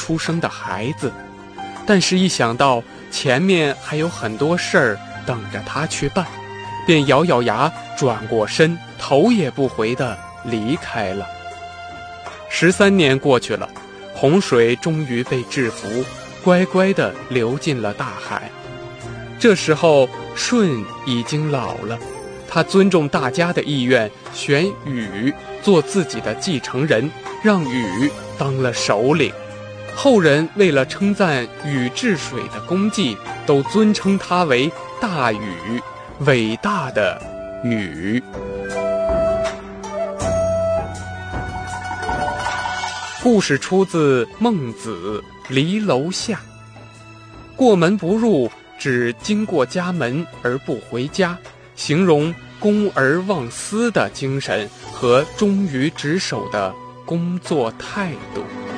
出生的孩子，但是一想到前面还有很多事儿等着他去办，便咬咬牙转过身，头也不回地离开了。13年过去了，洪水终于被制服，乖乖地流进了大海。这时候舜已经老了，他尊重大家的意愿，选禹做自己的继承人，让禹当了首领。后人为了称赞禹治水的功绩，都尊称他为大禹，伟大的禹。故事出自《孟子·离楼下》。过门不入，指经过家门而不回家，形容公而忘私的精神和忠于职守的工作态度。